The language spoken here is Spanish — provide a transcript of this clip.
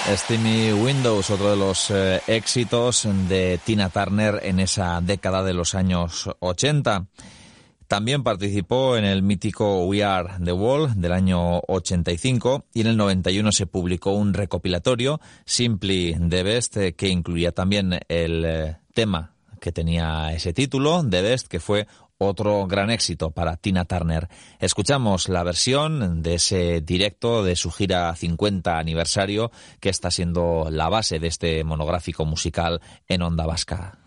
Steamy Windows, otro de los éxitos de Tina Turner en esa década de los años 80. También participó en el mítico We Are the World del año 85 y en el 91 se publicó un recopilatorio, Simply the Best, que incluía también el tema que tenía ese título, The Best, que fue otro gran éxito para Tina Turner. Escuchamos la versión de ese directo de su gira 50 aniversario, que está siendo la base de este monográfico musical en Onda Vasca.